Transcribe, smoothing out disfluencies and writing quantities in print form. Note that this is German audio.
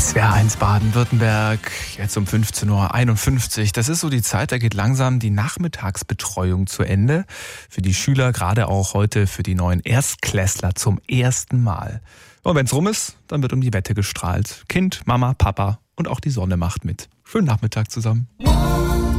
SWR1 Baden-Württemberg, jetzt um 15:51 Uhr. Das ist so die Zeit, da geht langsam die Nachmittagsbetreuung zu Ende. Für die Schüler, gerade auch heute für die neuen Erstklässler zum ersten Mal. Und wenn es rum ist, dann wird um die Wette gestrahlt. Kind, Mama, Papa und auch die Sonne macht mit. Schönen Nachmittag zusammen.